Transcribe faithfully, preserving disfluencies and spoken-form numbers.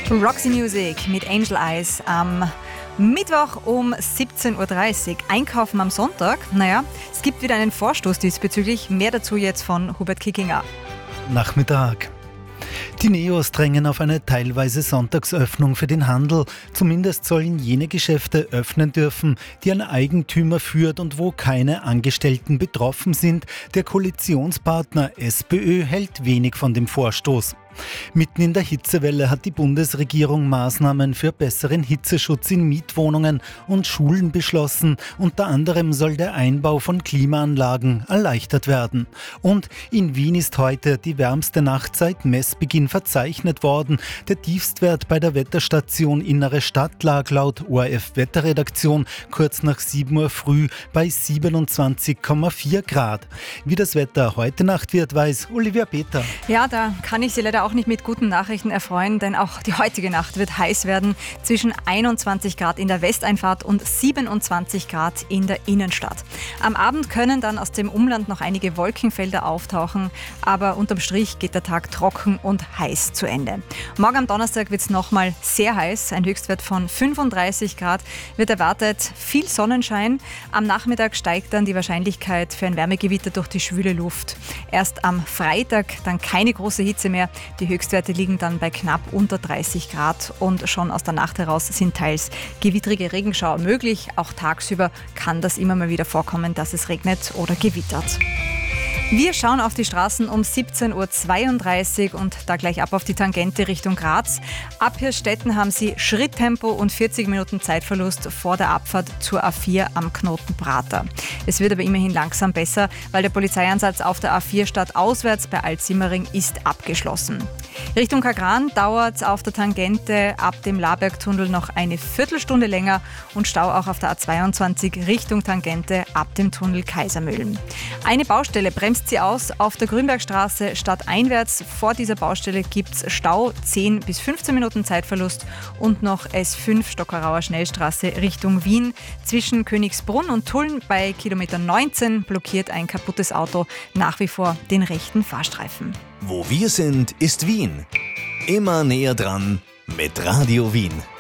Roxy Music mit Angel Eyes am Mittwoch um siebzehn Uhr dreißig. Einkaufen am Sonntag. Naja, es gibt wieder einen Vorstoß diesbezüglich. Mehr dazu jetzt von Hubert Kickinger. Nachmittag. Die Neos drängen auf eine teilweise Sonntagsöffnung für den Handel. Zumindest sollen jene Geschäfte öffnen dürfen, die ein Eigentümer führt und wo keine Angestellten betroffen sind. Der Koalitionspartner SPÖ hält wenig von dem Vorstoß. Mitten in der Hitzewelle hat die Bundesregierung Maßnahmen für besseren Hitzeschutz in Mietwohnungen und Schulen beschlossen. Unter anderem soll der Einbau von Klimaanlagen erleichtert werden. Und in Wien ist heute die wärmste Nacht seit Messbeginn verzeichnet worden. Der Tiefstwert bei der Wetterstation Innere Stadt lag laut O R F-Wetterredaktion kurz nach sieben Uhr früh bei siebenundzwanzig Komma vier Grad. Wie das Wetter heute Nacht wird, weiß Olivia Peter. Ja, da kann ich Sie leider auch nicht mit guten Nachrichten erfreuen, denn auch die heutige Nacht wird heiß werden. Zwischen einundzwanzig Grad in der Westeinfahrt und siebenundzwanzig Grad in der Innenstadt. Am Abend können dann aus dem Umland noch einige Wolkenfelder auftauchen, aber unterm Strich geht der Tag trocken und heiß zu Ende. Morgen am Donnerstag wird es nochmal sehr heiß. Ein Höchstwert von fünfunddreißig Grad wird erwartet. Viel Sonnenschein. Am Nachmittag steigt dann die Wahrscheinlichkeit für ein Wärmegewitter durch die schwüle Luft. Erst am Freitag dann keine große Hitze mehr. Die Höchstwerte liegen dann bei knapp unter dreißig Grad und schon aus der Nacht heraus sind teils gewittrige Regenschauer möglich. Auch tagsüber kann das immer mal wieder vorkommen, dass es regnet oder gewittert. Wir schauen auf die Straßen um siebzehn Uhr zweiunddreißig und da gleich ab auf die Tangente Richtung Graz. Ab Hirstetten haben Sie Schritttempo und vierzig Minuten Zeitverlust vor der Abfahrt zur A vier am Knoten Prater. Es wird aber immerhin langsam besser, weil der Polizeieinsatz auf der A vier stadtauswärts bei Altsimmering ist abgeschlossen. Richtung Kagran dauert es auf der Tangente ab dem Labergtunnel noch eine Viertelstunde länger und Stau auch auf der A zweiundzwanzig Richtung Tangente ab dem Tunnel Kaisermühlen. Eine Baustelle bremst sie aus auf der Grünbergstraße stadteinwärts. Vor dieser Baustelle gibt es Stau, zehn bis fünfzehn Minuten Zeitverlust und noch S fünf Stockerauer Schnellstraße Richtung Wien. Zwischen Königsbrunn und Tulln bei Kilometer neunzehn blockiert ein kaputtes Auto nach wie vor den rechten Fahrstreifen. Wo wir sind, ist Wien. Immer näher dran mit Radio Wien.